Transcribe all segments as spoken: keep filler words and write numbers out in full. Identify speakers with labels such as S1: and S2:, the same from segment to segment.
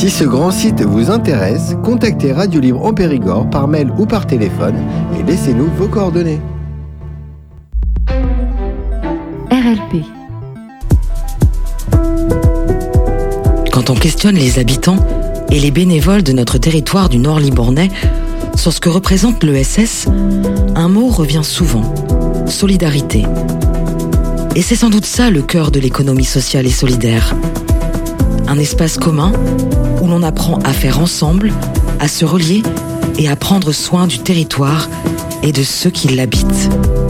S1: Si ce grand site vous intéresse, contactez Radio Libre en Périgord par mail ou par téléphone et laissez-nous vos coordonnées.
S2: R L P.
S3: Quand on questionne les habitants et les bénévoles de notre territoire du Nord Libournais sur ce que représente l'E S S, un mot revient souvent, solidarité. Et c'est sans doute ça le cœur de l'économie sociale et solidaire. Un espace commun où l'on apprend à faire ensemble, à se relier et à prendre soin du territoire et de ceux qui l'habitent.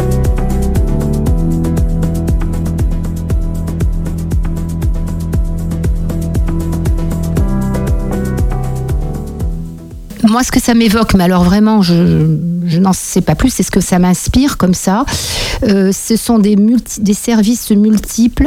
S4: Moi, ce que ça m'évoque, mais alors vraiment, je, je n'en sais pas plus, c'est ce que ça m'inspire comme ça. Euh, ce sont des, multi, des services multiples,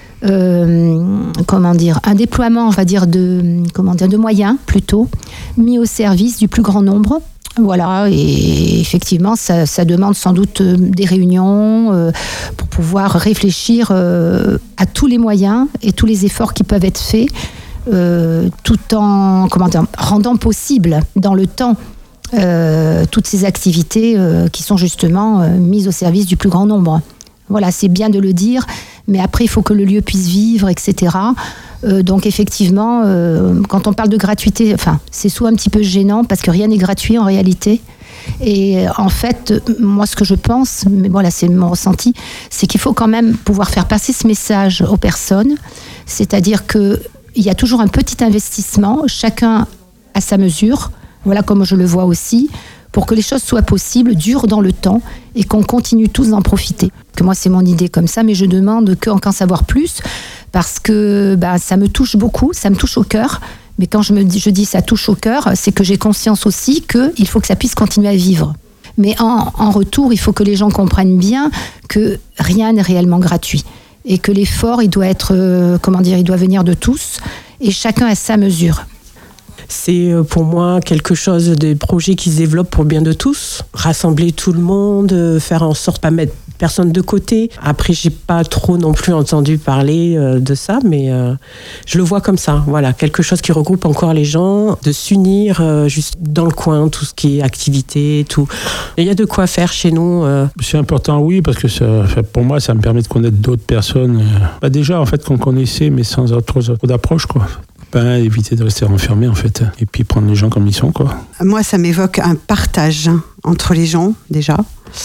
S4: euh, comment dire, un déploiement, on va dire, de, comment dire, de moyens plutôt, mis au service du plus grand nombre. Voilà, et effectivement, ça, ça demande sans doute des réunions euh, pour pouvoir réfléchir euh, à tous les moyens et tous les efforts qui peuvent être faits. Euh, tout en comment dire, rendant possible dans le temps euh, toutes ces activités euh, qui sont justement euh, mises au service du plus grand nombre. Voilà, c'est bien de le dire, mais après il faut que le lieu puisse vivre, et cetera. Euh, donc effectivement, euh, quand on parle de gratuité, enfin, c'est souvent un petit peu gênant parce que rien n'est gratuit en réalité. Et en fait, moi ce que je pense, mais bon là c'est mon ressenti, c'est qu'il faut quand même pouvoir faire passer ce message aux personnes, c'est-à-dire que il y a toujours un petit investissement, chacun à sa mesure, voilà comme je le vois aussi, pour que les choses soient possibles, durent dans le temps et qu'on continue tous d'en profiter. Que moi, c'est mon idée comme ça, mais je demande qu'en savoir plus parce que bah, ça me touche beaucoup, ça me touche au cœur. Mais quand je, me dis, je dis ça touche au cœur, c'est que j'ai conscience aussi qu'il faut que ça puisse continuer à vivre. Mais en, en retour, il faut que les gens comprennent bien que rien n'est réellement gratuit. Et que l'effort, il doit être, euh, comment dire, il doit venir de tous, et chacun à sa mesure.
S5: C'est pour moi quelque chose, des projets qui se développent pour le bien de tous. Rassembler tout le monde, faire en sorte de pas mettre personne de côté. Après, j'ai pas trop non plus entendu parler de ça, mais je le vois comme ça. Voilà, quelque chose qui regroupe encore les gens, de s'unir juste dans le coin, tout ce qui est activité, tout. Il y a de quoi faire chez nous.
S6: C'est important, oui, parce que ça, pour moi, ça me permet de connaître d'autres personnes. Bah déjà, en fait, qu'on connaissait, mais sans trop, trop d'approche, quoi. Pas éviter de rester enfermé, en fait, et puis prendre les gens comme ils sont, quoi.
S7: Moi, ça m'évoque un partage entre les gens, déjà.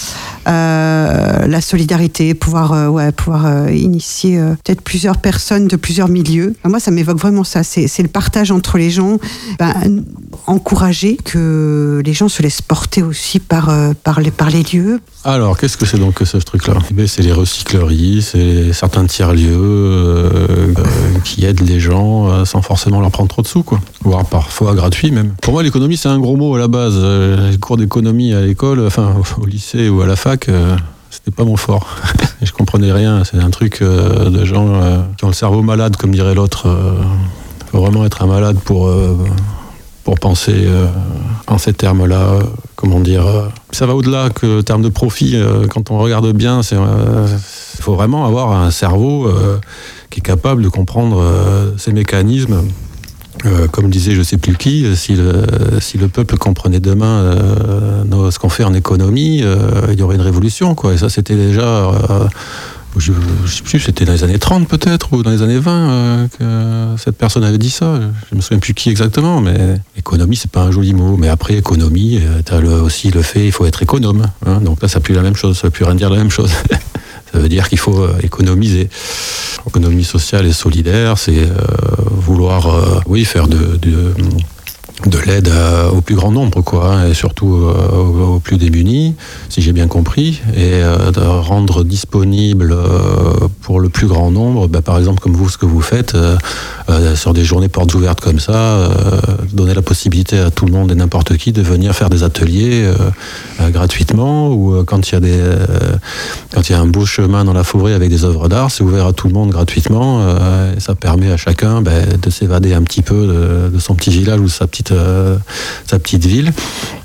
S7: Euh, la solidarité, pouvoir, euh, ouais, pouvoir euh, initier euh, peut-être plusieurs personnes de plusieurs milieux. Enfin, moi, ça m'évoque vraiment ça. C'est, c'est le partage entre les gens. Ben, encourager que les gens se laissent porter aussi par, euh, par, les, par les lieux.
S8: Alors, qu'est-ce que c'est donc que ce truc-là ? Eh bien, c'est les recycleries, c'est certains tiers-lieux euh, euh, qui aident les gens euh, sans forcément leur prendre trop de sous, quoi. Voire parfois gratuit même. Pour moi, l'économie, c'est un gros mot à la base. Euh, les cours d'économie à l'école, enfin au lycée ou à la fac, euh, c'était pas mon fort. Et je comprenais rien. C'est un truc euh, de gens euh, qui ont le cerveau malade, comme dirait l'autre. Euh, faut vraiment être un malade pour... Euh, pour penser euh, en ces termes-là, euh, comment dire. Euh, ça va au-delà que le terme de profit. Euh, quand on regarde bien, il euh, faut vraiment avoir un cerveau euh, qui est capable de comprendre euh, ces mécanismes. Euh, comme disait je ne sais plus qui, si le, si le peuple comprenait demain euh, nos, ce qu'on fait en économie, euh, il y aurait une révolution, quoi. Et ça, c'était déjà... Euh, Je ne sais plus, c'était dans les années trente peut-être, ou dans les années vingt euh, que cette personne avait dit ça. Je ne me souviens plus qui exactement, mais économie, c'est pas un joli mot. Mais après, économie, tu as aussi le fait, il faut être économe. Hein, donc là, ça ne veut plus la même chose, ça ne veut plus rien dire la même chose. Ça veut dire qu'il faut économiser. L'économie sociale et solidaire, c'est euh, vouloir euh, oui, faire de... de de l'aide à, au plus grand nombre, quoi, et surtout euh, aux, aux plus démunis, si j'ai bien compris, et euh, de rendre disponible euh, pour le plus grand nombre, bah, par exemple comme vous, ce que vous faites, euh, euh, sur des journées portes ouvertes comme ça, euh, donner la possibilité à tout le monde et n'importe qui de venir faire des ateliers euh, euh, gratuitement, ou euh, quand il y a des, euh, quand il y a un beau chemin dans la forêt avec des œuvres d'art, c'est ouvert à tout le monde gratuitement, euh, et ça permet à chacun bah, de s'évader un petit peu de, de son petit village ou de sa petite Euh, sa petite ville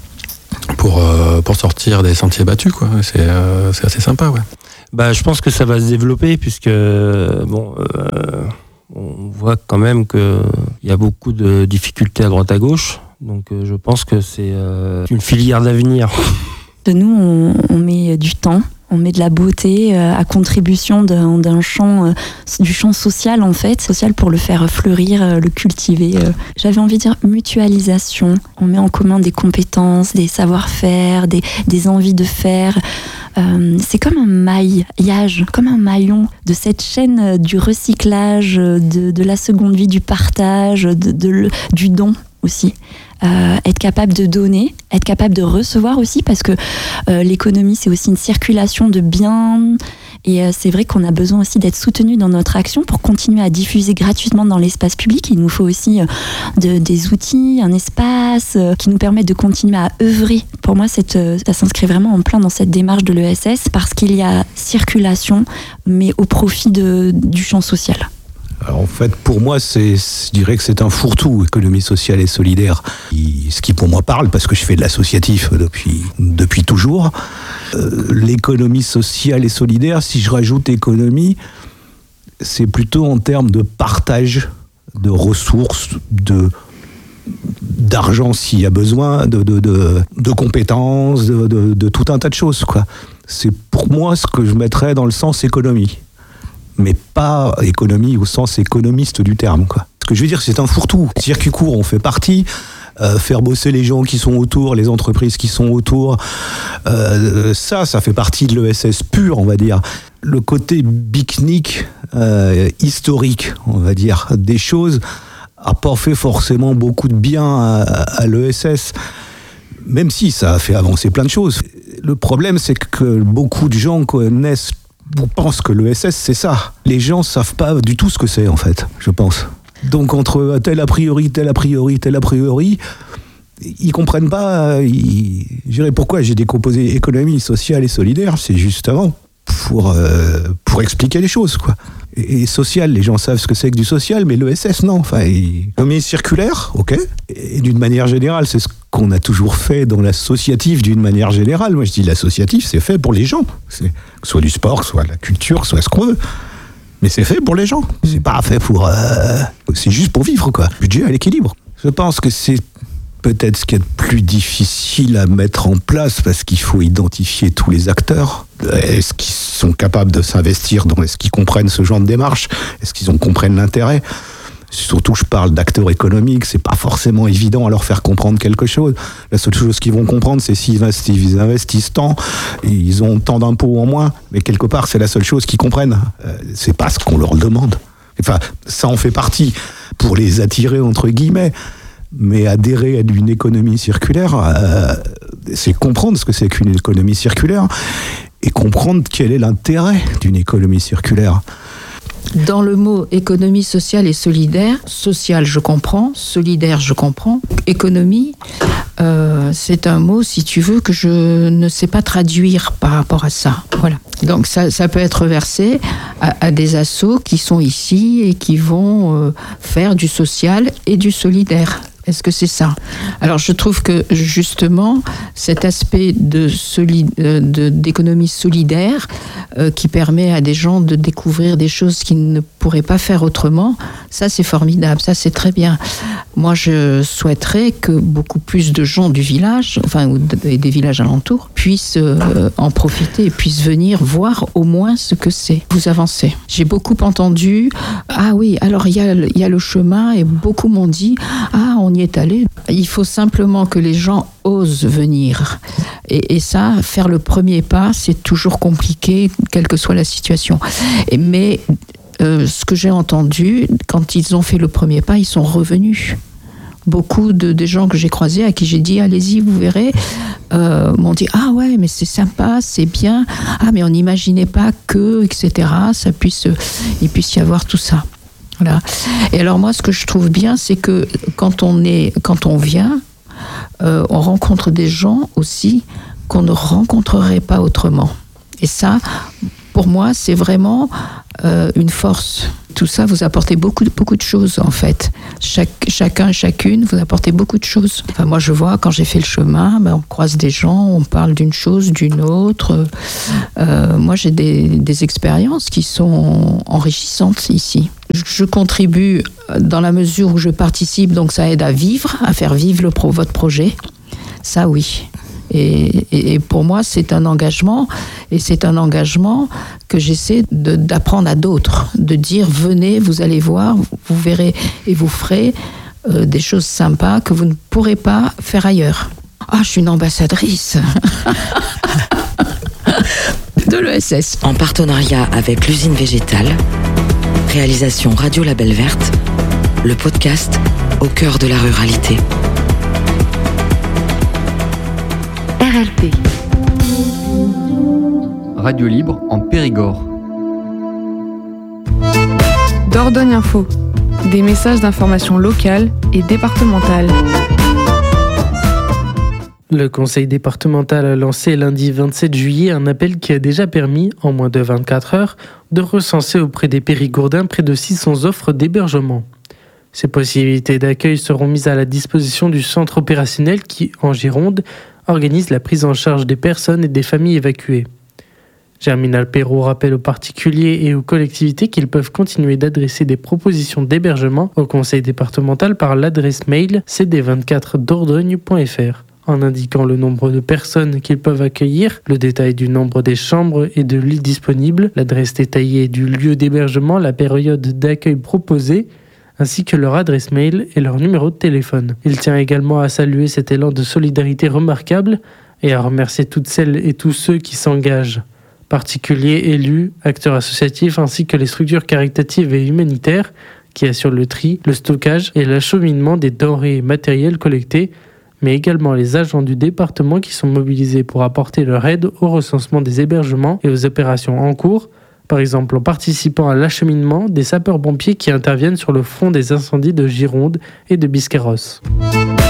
S8: pour, euh, pour sortir des sentiers battus, quoi. C'est, euh, c'est assez sympa, ouais.
S9: Bah, je pense que ça va se développer puisque bon, euh, on voit quand même qu'il Il y a beaucoup de difficultés à droite à gauche, donc euh, je pense que c'est euh, une filière d'avenir.
S2: Nous, on, on met du temps, on met de la beauté euh, à contribution d'un, d'un champ, euh, du champ social en fait, social pour le faire fleurir, euh, le cultiver. Euh. J'avais envie de dire mutualisation. On met en commun des compétences, des savoir-faire, des, des envies de faire. Euh, c'est comme un maillage, comme un maillon de cette chaîne du recyclage, de, de la seconde vie, du partage, de, de, du don aussi. Euh, être capable de donner, être capable de recevoir aussi, parce que euh, l'économie, c'est aussi une circulation de biens. Et euh, c'est vrai qu'on a besoin aussi d'être soutenu dans notre action pour continuer à diffuser gratuitement dans l'espace public. Il nous faut aussi euh, de, des outils, un espace euh, qui nous permettent de continuer à œuvrer. Pour moi, cette, euh, ça s'inscrit vraiment en plein dans cette démarche de l'E S S, parce qu'il y a circulation, mais au profit de, du champ social.
S10: Alors en fait, pour moi, c'est, je dirais que c'est un fourre-tout, économie sociale et solidaire. Ce qui pour moi parle, parce que je fais de l'associatif depuis, depuis toujours. Euh, l'économie sociale et solidaire, si je rajoute économie, c'est plutôt en termes de partage de ressources, de, d'argent s'il y a besoin, de, de, de, de compétences, de, de, de tout un tas de choses, quoi. C'est pour moi ce que je mettrais dans le sens économie. Mais pas économie au sens économiste du terme, quoi. Ce que je veux dire, c'est un fourre-tout. Circuit court, on fait partie. Euh, faire bosser les gens qui sont autour, les entreprises qui sont autour, euh, ça, ça fait partie de l'E S S pur, on va dire. Le côté pique-nique, euh, historique, on va dire, des choses, a pas fait forcément beaucoup de bien à, à l'E S S, même si ça a fait avancer plein de choses. Le problème, c'est que beaucoup de gens connaissent On pense que l'E S S, c'est ça. Les gens savent pas du tout ce que c'est, en fait, je pense. Donc, entre tel a priori, tel a priori, tel a priori, ils comprennent pas. Ils... Je dirais pourquoi j'ai décomposé économie sociale et solidaire, c'est justement pour, euh, pour expliquer les choses, quoi. Et, et social, les gens savent ce que c'est que du social, mais l'E S S, non. Enfin, l'économie circulaire, ok. Et d'une manière générale, c'est ce qu'on a toujours fait dans l'associatif d'une manière générale. Moi, je dis l'associatif, c'est fait pour les gens. C'est, que ce soit du sport, que ce soit la culture, que ce soit ce qu'on veut. Mais c'est fait pour les gens. C'est pas fait pour... Euh, c'est juste pour vivre, quoi. Budget à l'équilibre. Je pense que c'est peut-être ce qui est le plus difficile à mettre en place, parce qu'il faut identifier tous les acteurs. Est-ce qu'ils sont capables de s'investir dans... Est-ce qu'ils comprennent ce genre de démarche? Est-ce qu'ils en comprennent l'intérêt? Surtout, je parle d'acteurs économiques, c'est pas forcément évident à leur faire comprendre quelque chose. La seule chose qu'ils vont comprendre, c'est s'ils investissent, ils investissent tant, ils ont tant d'impôts en moins, mais quelque part, c'est la seule chose qu'ils comprennent. Euh, c'est pas ce qu'on leur demande. Enfin, ça en fait partie pour les attirer, entre guillemets, mais adhérer à une économie circulaire, euh, c'est comprendre ce que c'est qu'une économie circulaire et comprendre quel est l'intérêt d'une économie circulaire.
S11: Dans le mot économie sociale et solidaire, social je comprends, solidaire je comprends, économie, euh, c'est un mot, si tu veux, que je ne sais pas traduire par rapport à ça. Voilà. Donc ça, ça peut être versé à, à des assos qui sont ici et qui vont euh, faire du social et du solidaire. Est-ce que c'est ça? Alors, je trouve que, justement, cet aspect de soli- de, d'économie solidaire euh, qui permet à des gens de découvrir des choses qu'ils ne pourraient pas faire autrement, ça, c'est formidable, ça, c'est très bien. Moi, je souhaiterais que beaucoup plus de gens du village, enfin, ou des villages alentours, puissent euh, en profiter et puissent venir voir au moins ce que c'est. Vous avancez. J'ai beaucoup entendu, ah oui, alors il y a, y a le chemin, et beaucoup m'ont dit, ah, on y est allé. Il faut simplement que les gens osent venir. Et, et ça, faire le premier pas, c'est toujours compliqué, quelle que soit la situation. Et, mais euh, ce que j'ai entendu, quand ils ont fait le premier pas, ils sont revenus. Beaucoup de, de gens que j'ai croisés, à qui j'ai dit, allez-y, vous verrez, euh, m'ont dit, ah ouais, mais c'est sympa, c'est bien. Ah, mais on n'imaginait pas que, et cetera, ça puisse, il puisse y avoir tout ça. Voilà. Et alors moi, ce que je trouve bien, c'est que quand on est, quand on vient, euh, on rencontre des gens aussi qu'on ne rencontrerait pas autrement. Et ça, pour moi, c'est vraiment euh, une force. Tout ça, vous apportez beaucoup, beaucoup de choses, en fait. Chaque, chacun, chacune, vous apportez beaucoup de choses. Enfin, moi, je vois, quand j'ai fait le chemin, ben, on croise des gens, on parle d'une chose, d'une autre. Euh, moi, j'ai des, des expériences qui sont enrichissantes ici. Je contribue dans la mesure où je participe, donc ça aide à vivre, à faire vivre le pro, votre projet. Ça, oui. Et, et, et pour moi, c'est un engagement, et c'est un engagement que j'essaie de, d'apprendre à d'autres, de dire venez, vous allez voir, vous, vous verrez et vous ferez euh, des choses sympas que vous ne pourrez pas faire ailleurs. Ah, je suis une ambassadrice de l'E S S.
S3: En partenariat avec l'usine végétale, réalisation Radio Label Verte, le podcast au cœur de la ruralité.
S12: R L P. Radio libre en Périgord.
S13: Dordogne Info. Des messages d'information locale et départementale.
S14: Le conseil départemental a lancé lundi vingt-sept juillet un appel qui a déjà permis, en moins de vingt-quatre heures, de recenser auprès des Périgourdins près de six cents offres d'hébergement. Ces possibilités d'accueil seront mises à la disposition du centre opérationnel qui, en Gironde, organise la prise en charge des personnes et des familles évacuées. Germinal Perrault rappelle aux particuliers et aux collectivités qu'ils peuvent continuer d'adresser des propositions d'hébergement au conseil départemental par l'adresse mail c d vingt-quatre dordogne point f r. En indiquant le nombre de personnes qu'ils peuvent accueillir, le détail du nombre des chambres et de lits disponibles, l'adresse détaillée du lieu d'hébergement, la période d'accueil proposée, ainsi que leur adresse mail et leur numéro de téléphone. Il tient également à saluer cet élan de solidarité remarquable et à remercier toutes celles et tous ceux qui s'engagent, particuliers, élus, acteurs associatifs ainsi que les structures caritatives et humanitaires qui assurent le tri, le stockage et l'acheminement des denrées et matériels collectés, mais également les agents du département qui sont mobilisés pour apporter leur aide au recensement des hébergements et aux opérations en cours, par exemple en participant à l'acheminement des sapeurs-pompiers qui interviennent sur le front des incendies de Gironde et de Biscarrosse.